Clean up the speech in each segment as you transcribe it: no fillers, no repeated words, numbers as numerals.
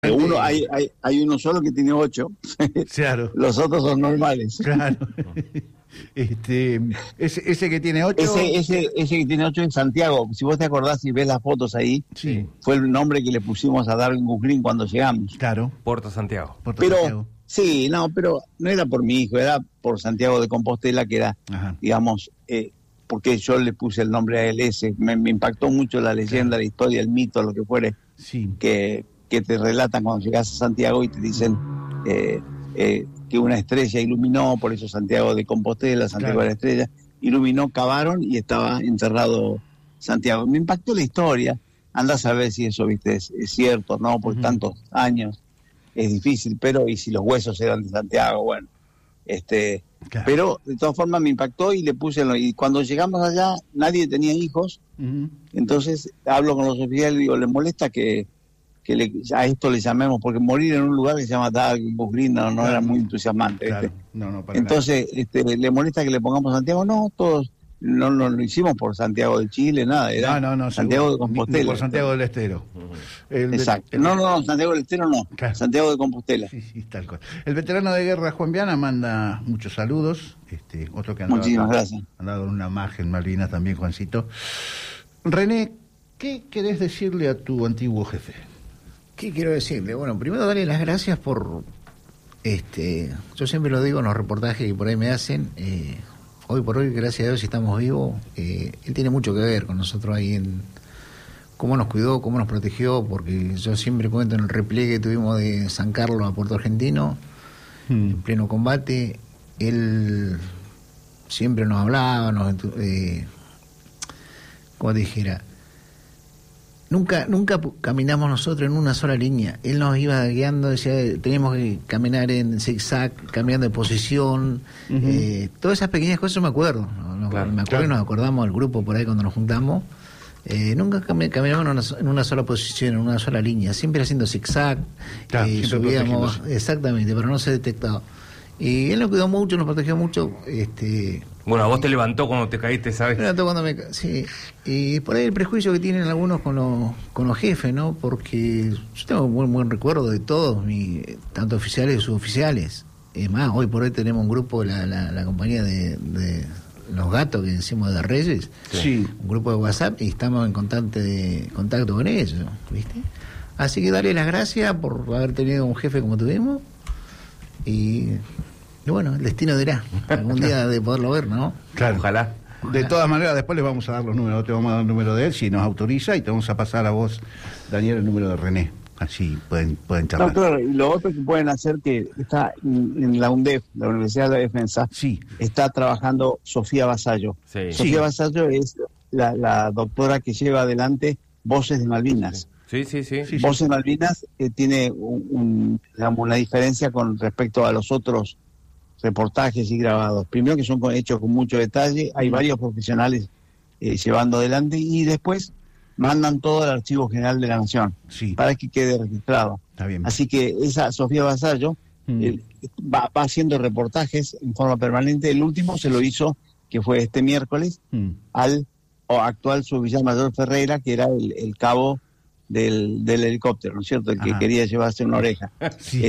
Uno, hay uno solo que tiene 8, Claro. los otros son normales. Claro. Ese que tiene 8. Ese que tiene 8 es Santiago. Si vos te acordás y ves las fotos ahí, Sí. fue el nombre que le pusimos a Darwin Guggenheim cuando llegamos. Claro. Puerto Santiago. Pero Santiago. sí, pero no era por mi hijo, era por Santiago de Compostela, que era, Ajá. digamos, porque yo le puse el nombre a él ese. Me impactó mucho la leyenda, la historia, el mito, lo que fuere, Sí. que te relatan cuando llegas a Santiago y te dicen que una estrella iluminó, por eso Santiago de Compostela, Santiago Claro. de la Estrella, iluminó, cavaron y estaba enterrado Santiago. Me impactó la historia, anda a saber si eso, viste, es cierto, ¿no? Por tantos años es difícil, pero y si los huesos eran de Santiago, bueno, Claro. pero de todas formas me impactó y le puse, y cuando llegamos allá nadie tenía hijos, Ujú. entonces hablo con los oficiales y digo, ¿le molesta que a esto le llamemos? Porque morir en un lugar que se llama Darwin Guggenheim no era muy entusiasmante, Claro. ¿viste? No, para Entonces, ¿le molesta que le pongamos Santiago? No, todos no lo hicimos por Santiago de Chile, nada, era nada. No, Santiago de seguro. Ni Compostela. por Santiago del Estero. Exacto. No, Santiago del Estero no, Claro. Santiago de Compostela. Sí, tal cual. El veterano de guerra Juan Viana manda muchos saludos. Otro que Muchísimas gracias. andaba con una magia en Malvinas también, Juancito. René, ¿qué querés decirle a tu antiguo jefe? ¿Qué quiero decirle? Bueno, primero darle las gracias por, yo siempre lo digo en los reportajes que por ahí me hacen, hoy por hoy, gracias a Dios, si estamos vivos, él tiene mucho que ver con nosotros ahí en cómo nos cuidó, cómo nos protegió, porque yo siempre cuento en el repliegue que tuvimos de San Carlos a Puerto Argentino, en pleno combate, él siempre nos hablaba, como te dijera, Nunca caminamos nosotros en una sola línea. Él nos iba guiando, decía, teníamos que caminar en zigzag, cambiando de posición. Todas esas pequeñas cosas me acuerdo. Me acuerdo y nos acordamos del grupo por ahí cuando nos juntamos. Nunca caminamos en una sola posición, en una sola línea. Siempre haciendo zigzag. Claro, subíamos, exactamente, pero no se detectaba. Y él nos cuidó mucho, nos protegió mucho. Bueno, a vos te levantó cuando te caíste, ¿sabes? Sí, y por ahí el prejuicio que tienen algunos con los jefes, ¿no? Porque yo tengo un buen recuerdo de todos, tanto oficiales y suboficiales. Es más, hoy por hoy tenemos un grupo, la compañía de los gatos que decimos de Reyes, Sí. un grupo de WhatsApp, y estamos en contacto con ellos, ¿viste? Así que darle las gracias por haber tenido un jefe como tuvimos, y bueno, el destino dirá, algún día de poderlo ver, ¿no? Claro. Ojalá. De todas maneras, después les vamos a dar los números. Te vamos a dar el número de él, si nos autoriza, y te vamos a pasar a vos, Daniel, el número de René. Así pueden charlar. No, claro, y lo otro que pueden hacer, que está en la UNDEF, la Universidad de la Defensa, Sí. está trabajando Sofía Vasallo. Sí. Sofía Vasallo es la doctora que lleva adelante Voces de Malvinas. Sí. Voces de Malvinas tiene digamos, una diferencia con respecto a los otros reportajes y grabados. Primero, que son hechos con mucho detalle, hay varios profesionales llevando adelante, y después mandan todo al Archivo General de la Nación Sí. para que quede registrado. Está bien. Así que esa Sofía Vasallo va haciendo reportajes en forma permanente. El último se lo hizo, que fue este miércoles, al actual suboficial mayor Ferreira, que era el cabo del helicóptero, ¿no es cierto? El que Ajá. quería llevarse una oreja. Sí.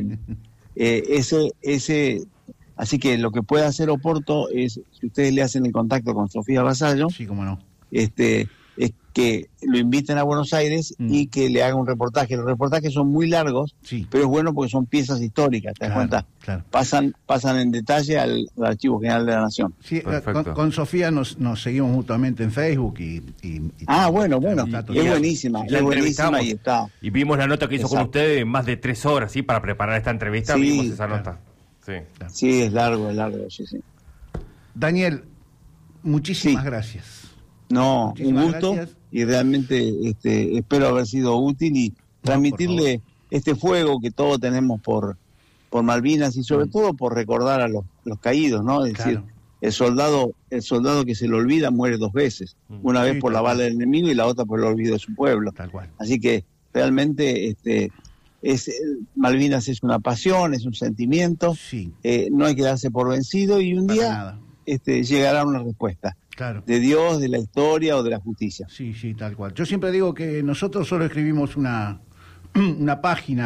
Así que lo que puede hacer Oporto es, si ustedes le hacen el contacto con Sofía Vasallo, Sí, cómo no. es que lo inviten a Buenos Aires y que le haga un reportaje. Los reportajes son muy largos, Sí. pero es bueno porque son piezas históricas, ¿te das cuenta? Claro. Pasan en detalle al Archivo General de la Nación. Sí, Perfecto. con Sofía nos seguimos mutuamente en Facebook y Bueno, está todo es bien. buenísima, La es buenísima entrevistamos. y está. Y vimos la nota que hizo con Exacto. ustedes, más de 3 horas, ¿sí? Para preparar esta entrevista, Sí, vimos esa claro. nota. Sí. Sí, es largo, sí. Daniel, muchísimas Sí. gracias. No, Muchísimas un gusto, gracias. y realmente espero haber sido útil y transmitirle este fuego que todos tenemos por Malvinas, y sobre todo por recordar a los caídos, ¿no? Es Claro. decir, el soldado que se le olvida muere 2 veces, una Sí, vez por tal la cual. bala del enemigo y la otra por el olvido de su pueblo. Tal cual. Así que realmente Malvinas es una pasión, es un sentimiento, Sí, no hay que darse por vencido, y un para día nada. llegará una respuesta Claro. de Dios, de la historia o de la justicia. Sí, tal cual. Yo siempre digo que nosotros solo escribimos una una página